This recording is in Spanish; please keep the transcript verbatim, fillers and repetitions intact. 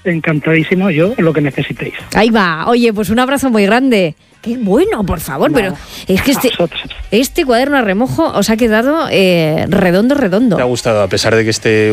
encantadísimo yo, lo que necesitéis. Ahí va. Oye, pues un abrazo muy grande. Qué bueno, por favor, no, pero es que este, este cuaderno a remojo os ha quedado eh, redondo, redondo. ¿Te ha gustado, a pesar de que esté